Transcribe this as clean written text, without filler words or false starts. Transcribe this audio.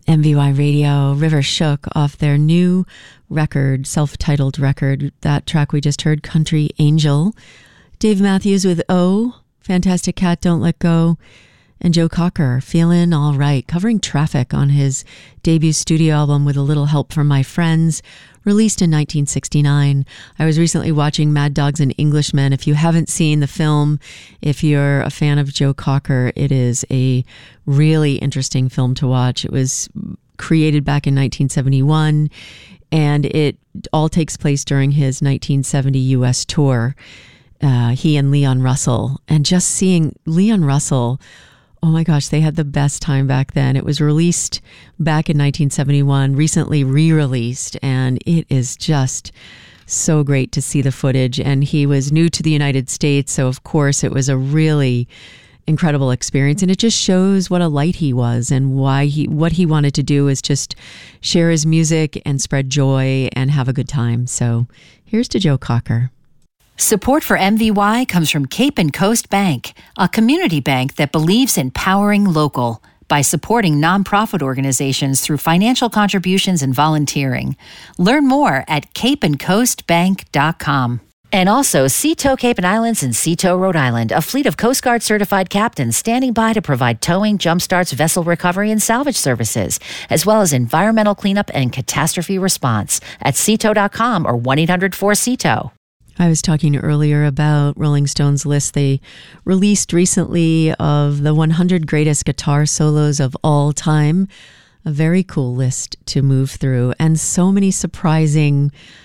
MVY Radio, River Shook, off their new record, self-titled record. That track we just heard, Country Angel. Dave Matthews with Oh, Fantastic Cat, Don't Let Go. And Joe Cocker, Feelin' All Right, covering Traffic on his debut studio album With a Little Help from My Friends, released in 1969. I was recently watching Mad Dogs and Englishmen. If you haven't seen the film, if you're a fan of Joe Cocker, it is a really interesting film to watch. It was created back in 1971, and it all takes place during his 1970 U.S. tour. He and Leon Russell, and just seeing Leon Russell, oh my gosh, they had the best time back then. It was released back in 1971, recently re-released, and it is just so great to see the footage. And he was new to the United States, so of course it was a really incredible experience. And it just shows what a light he was, and what he wanted to do is just share his music and spread joy and have a good time. So here's to Joe Cocker. Support for MVY comes from Cape and Coast Bank, a community bank that believes in powering local by supporting nonprofit organizations through financial contributions and volunteering. Learn more at capeandcoastbank.com. And also Seatow Cape and Islands and Seatow, Rhode Island, a fleet of Coast Guard certified captains standing by to provide towing, jumpstarts, vessel recovery, and salvage services, as well as environmental cleanup and catastrophe response at seatow.com or 1-800-4SEATOW. I was talking earlier about Rolling Stone's list they released recently of the 100 greatest guitar solos of all time. A very cool list to move through, and so many surprising